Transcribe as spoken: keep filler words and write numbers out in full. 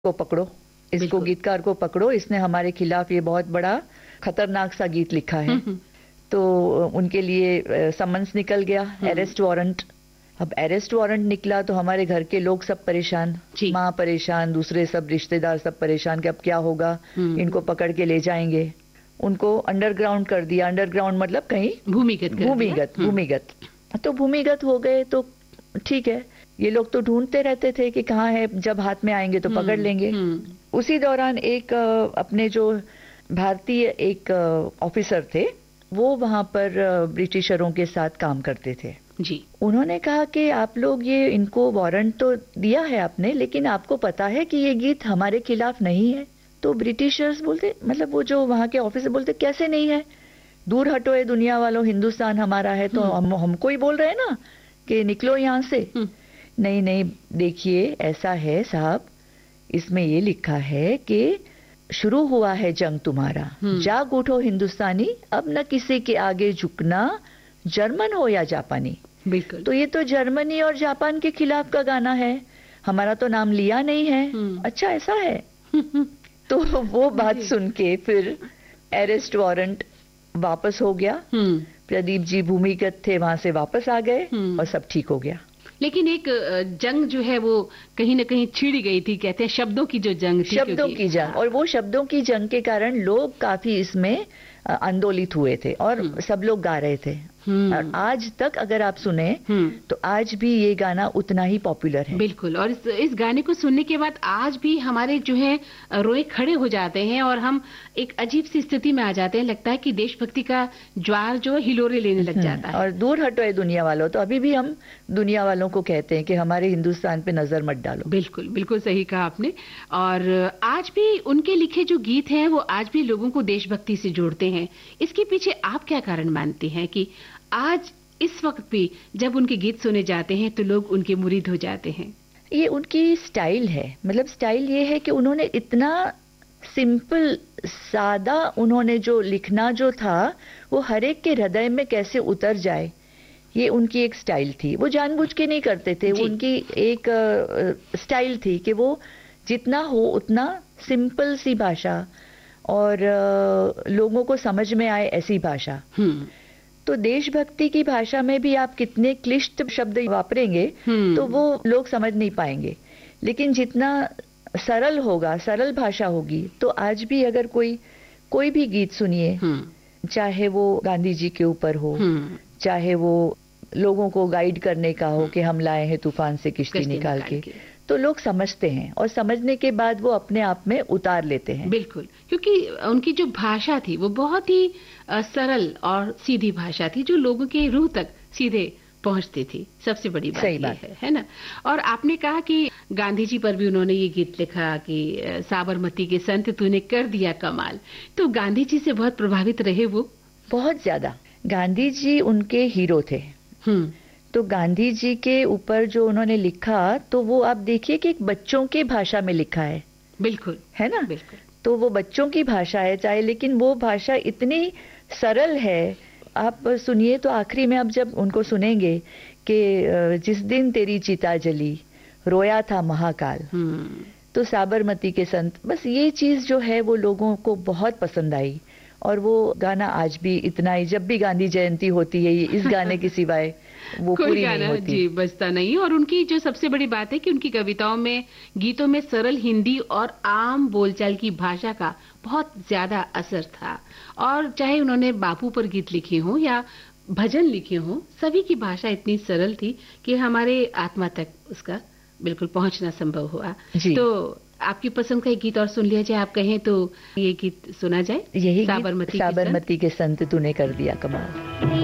को पकड़ो, इसको गीतकार को पकड़ो, इसने हमारे खिलाफ ये बहुत बड़ा खतरनाक सा गीत लिखा है। तो उनके लिए समन्स निकल गया, अरेस्ट वारंट। अब अरेस्ट वारंट निकला तो हमारे घर के लोग सब परेशान, माँ परेशान, दूसरे सब रिश्तेदार सब परेशान कि अब क्या होगा, इनको पकड़ के ले जाएंगे। उनको अंडरग्राउंड कर दिया। अंडरग्राउंड मतलब कहीं भूमिगत भूमिगत भूमिगत तो भूमिगत हो गए तो ठीक है, ये लोग तो ढूंढते रहते थे कि कहाँ है, जब हाथ में आएंगे तो पकड़ लेंगे। उसी दौरान एक अपने जो भारतीय एक ऑफिसर थे, वो वहां पर ब्रिटिशरों के साथ काम करते थे जी। उन्होंने कहा कि आप लोग ये इनको वारंट तो दिया है आपने, लेकिन आपको पता है कि ये गीत हमारे खिलाफ नहीं है। तो ब्रिटिशर्स बोलते, मतलब वो जो वहां के ऑफिसर बोलते, कैसे नहीं है, दूर हटो ये दुनिया वालों, हिंदुस्तान हमारा है, तो हम हमको ही बोल रहे हैं ना कि निकलो यहां से। नहीं नहीं, देखिए ऐसा है साहब, इसमें ये लिखा है कि शुरू हुआ है जंग तुम्हारा, जाग उठो हिंदुस्तानी, अब न किसी के आगे झुकना, जर्मन हो या जापानी। बिल्कुल। तो ये तो जर्मनी और जापान के खिलाफ का गाना है, हमारा तो नाम लिया नहीं है। अच्छा ऐसा है। तो वो बात सुन के फिर अरेस्ट वारंट वापस हो गया। प्रदीप जी भूमिगत थे, वहां से वापस आ गए और सब ठीक हो गया। लेकिन एक जंग जो है वो कहीं ना कहीं छिड़ गई थी, कहते हैं शब्दों की जो जंग थी, शब्दों की जंग। और वो शब्दों की जंग के कारण लोग काफी इसमें आंदोलित हुए थे और सब लोग गा रहे थे। और आज तक अगर आप सुने तो आज भी ये गाना उतना ही पॉपुलर है। बिल्कुल। और इस, इस गाने को सुनने के बाद आज भी हमारे जो है रोए खड़े हो जाते हैं और हम एक अजीब सी स्थिति में आ जाते हैं। लगता है कि देशभक्ति का ज्वार जो हिलोरे लेने लग जाता है। और दूर हटो है दुनिया वालों, तो अभी भी हम दुनिया वालों को कहते हैं कि हमारे हिंदुस्तान पे नजर मत डालो। बिल्कुल बिल्कुल सही कहा आपने। और आज भी उनके लिखे जो गीत हैं वो आज भी लोगों को देशभक्ति से जोड़ते हैं। इसके पीछे आप क्या कारण मानते हैं कि आज इस वक्त भी जब उनके गीत सुने जाते हैं तो लोग उनके मुरीद हो जाते हैं? ये उनकी स्टाइल है। मतलब स्टाइल ये है कि उन्होंने इतना सिंपल सादा, उन्होंने जो लिखना जो था वो हर एक के हृदय में कैसे उतर जाए, ये उनकी एक स्टाइल थी। वो जानबूझ के नहीं करते थे, वो उनकी एक स्टाइल थी कि वो जितना हो उतना सिंपल सी भाषा और आ, लोगों को समझ में आए ऐसी भाषा। तो देशभक्ति की भाषा में भी आप कितने क्लिष्ट शब्द वापरेंगे तो वो लोग समझ नहीं पाएंगे। लेकिन जितना सरल होगा, सरल भाषा होगी, तो आज भी अगर कोई कोई भी गीत सुनिए, चाहे वो गांधी जी के ऊपर हो, चाहे वो लोगों को गाइड करने का हो कि हम लाए हैं तूफान से किश्ती निकाल के, तो लोग समझते हैं और समझने के बाद वो अपने आप में उतार लेते हैं। बिल्कुल, क्योंकि उनकी जो भाषा थी वो बहुत ही सरल और सीधी भाषा थी जो लोगों के रूह तक सीधे पहुंचती थी। सबसे बड़ी बात, सही बात है, है ना। और आपने कहा कि गांधी जी पर भी उन्होंने ये गीत लिखा कि साबरमती के संत तूने कर दिया कमाल। तो गांधी जी से बहुत प्रभावित रहे वो? बहुत ज्यादा। गांधी जी उनके हीरो थे। तो गांधी जी के ऊपर जो उन्होंने लिखा, तो वो आप देखिए कि एक बच्चों की भाषा में लिखा है। बिल्कुल, है ना। बिल्कुल। तो वो बच्चों की भाषा है चाहे, लेकिन वो भाषा इतनी सरल है। आप सुनिए तो आखिरी में आप जब उनको सुनेंगे कि जिस दिन तेरी चिता जली रोया था महाकाल, तो साबरमती के संत, बस ये चीज जो है वो लोगों को बहुत पसंद आई। और वो गाना आज भी इतना ही, जब भी गांधी जयंती होती है इस गाने के सिवाय वो कोई पूरी गाना नहीं होती। जी बजता नहीं। और उनकी जो सबसे बड़ी बात है कि उनकी कविताओं में, गीतों में सरल हिंदी और आम बोलचाल की भाषा का बहुत ज्यादा असर था। और चाहे उन्होंने बापू पर गीत लिखे हों या भजन लिखे हों, सभी की भाषा इतनी सरल थी कि हमारे आत्मा तक उसका बिल्कुल पहुंचना संभव हुआ। तो आपकी पसंद का एक गीत और सुन लिया जाए, आप कहें तो ये गीत सुना जाए। यही साबरमती साबरमती के संत तूने कर दिया कमाल।